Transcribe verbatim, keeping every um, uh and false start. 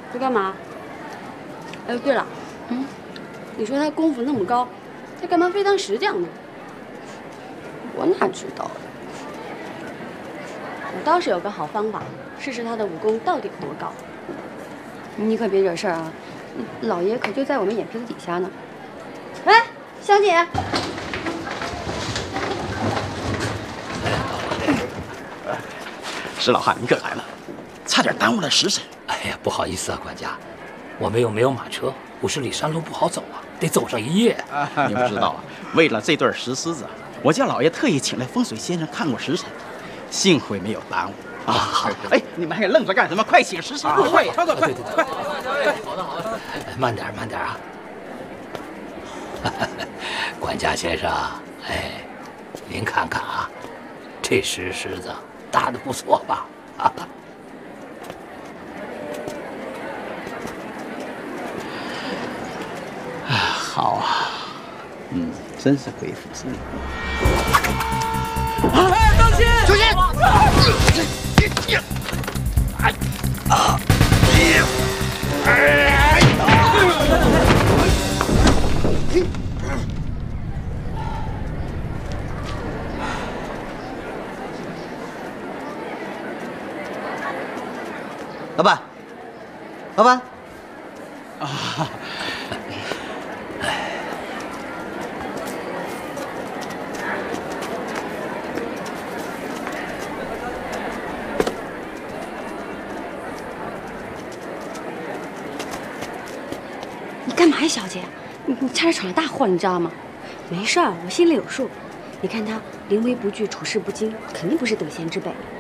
在干嘛？哎，对了，嗯，你说他功夫那么高，他干嘛非当石匠呢？ 我哪知道？ 我倒是有个好方法，试试他的武功到底有多高。 你可别惹事儿啊！老爷可就在我们眼皮子底下呢。 哎，香姐。 石老汉，你可来了，差点耽误了时辰。 哎呀，不好意思啊，管家，我们又没有马车，五十里山路不好走啊，得走上一夜。 啊、你不知道啊，为了这对石狮子，我叫老爷特意请来风水先生看过时辰，幸亏没有耽误啊。好，哎，你们还愣着干什么？快请石狮入会！快快快！快！ 好的好的，慢点慢点啊。管家先生，哎，您看看啊，这石狮子。 打得不错吧？啊， 好啊，嗯，真是鬼斧子女。 哎，当心！ 小心！哎啊！哎！ 老板，老板， 啊！ 你干嘛呀，小姐？你你差点闯了大祸，你知道吗？没事儿，我心里有数。你看他临危不惧，处事不惊，肯定不是等闲之辈。